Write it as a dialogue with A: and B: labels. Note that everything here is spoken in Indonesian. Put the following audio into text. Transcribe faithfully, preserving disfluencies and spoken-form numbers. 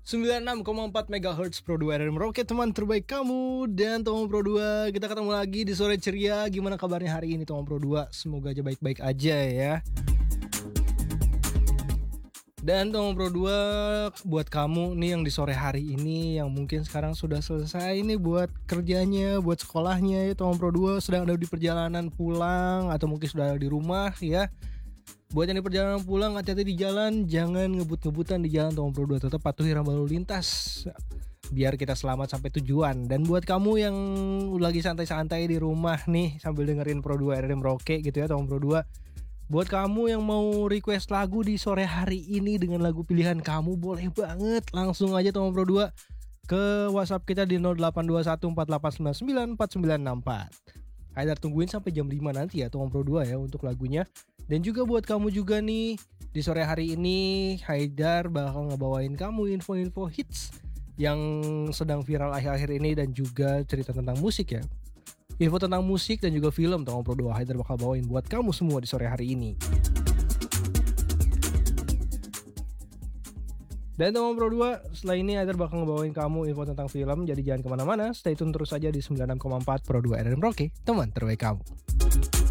A: sembilan puluh enam koma empat megahertz Pro dua R R Merauke, teman terbaik kamu. Dan Tomong Pro dua, kita ketemu lagi di sore ceria. Gimana kabarnya hari ini Tomong Pro dua? Semoga aja baik-baik aja ya. Dan Tomong Pro dua, buat kamu nih yang di sore hari ini, yang mungkin sekarang sudah selesai nih buat kerjanya, buat sekolahnya ya, Tomong Pro dua sedang ada di perjalanan pulang atau mungkin sudah ada di rumah ya. Buat yang di perjalanan pulang, hati-hati di jalan, jangan ngebut-ngebutan di jalan Tomong Pro dua, tetap patuhi rambu lalu lintas biar kita selamat sampai tujuan. Dan buat kamu yang lagi santai-santai di rumah nih sambil dengerin Pro dua R R Merauke gitu ya Tomong Pro dua, buat kamu yang mau request lagu di sore hari ini dengan lagu pilihan kamu, boleh banget langsung aja Tomong Pro dua ke WhatsApp kita di nol delapan dua satu empat delapan sembilan sembilan empat sembilan enam empat. Haidar tungguin sampai jam lima nanti ya Tomong Pro dua ya untuk lagunya. Dan juga buat kamu juga nih, di sore hari ini Haidar bakal ngebawain kamu info-info hits yang sedang viral akhir-akhir ini, dan juga cerita tentang musik ya. Info tentang musik dan juga film Tomong Pro dua Haidar bakal bawain buat kamu semua di sore hari ini. Dan Tomong Pro dua, setelah ini Haidar bakal ngebawain kamu info tentang film, jadi jangan kemana-mana, stay tune terus aja di sembilan puluh enam koma empat Pro dua R R Merauke, teman terbaik kamu.